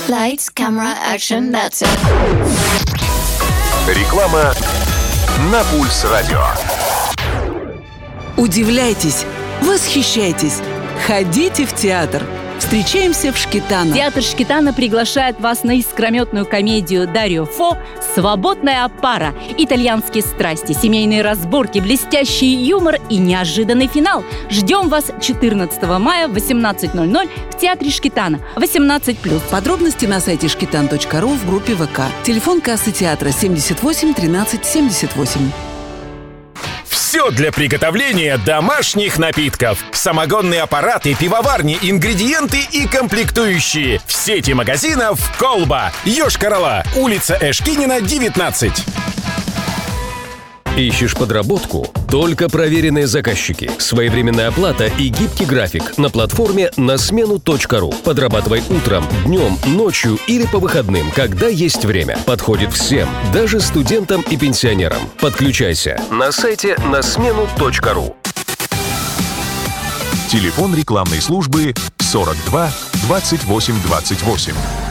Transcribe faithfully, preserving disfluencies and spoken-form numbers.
Lights, camera, action, that's it. Реклама на Пульс Радио. Удивляйтесь, восхищайтесь, ходите в театр. Встречаемся в Шкитано. Театр Шкитано приглашает вас на искрометную комедию Дарио Фо «Свободная пара». Итальянские страсти, семейные разборки, блестящий юмор и неожиданный финал. Ждем вас четырнадцатого мая в восемнадцать ноль ноль в Театре Шкитано. восемнадцать плюс. Подробности на сайте шкитан точка ру в группе ВК. Телефон кассы театра семьдесят восемь тринадцать семьдесят восемь. Все для приготовления домашних напитков. Самогонные аппараты, пивоварни, ингредиенты и комплектующие. В сети магазинов «Колба». Йошкар-Ола. Улица Эшкинина, девятнадцать. Ищешь подработку? Только проверенные заказчики, своевременная оплата и гибкий график на платформе на смену точка ру. Подрабатывай утром, днем, ночью или по выходным, когда есть время. Подходит всем, даже студентам и пенсионерам. Подключайся на сайте на смену точка ру. Телефон рекламной службы сорок два двадцать восемь двадцать восемь.